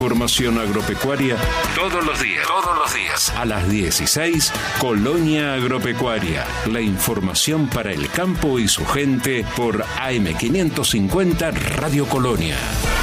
Información agropecuaria todos los días. A las 16, Colonia Agropecuaria. La información para el campo y su gente por AM550 Radio Colonia.